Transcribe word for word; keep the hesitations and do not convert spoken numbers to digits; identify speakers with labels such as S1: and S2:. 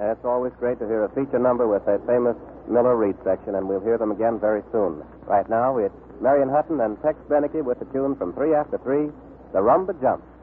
S1: It's always great to hear a feature number with a famous Miller Reed section, and we'll hear them again very soon. Right now, it's Marion Hutton and Tex Beneke with the tune from Three After Three, The Rumba Jump.